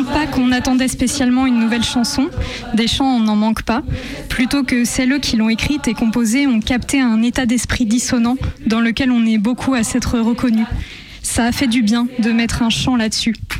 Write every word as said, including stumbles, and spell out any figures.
pas qu'on attendait spécialement une nouvelle chanson. Des chants, on n'en manque pas. Plutôt que celles qui l'ont écrite et composée ont capté un état d'esprit dissonant dans lequel on est beaucoup à s'être reconnu. Ça a fait du bien de mettre un chant là-dessus.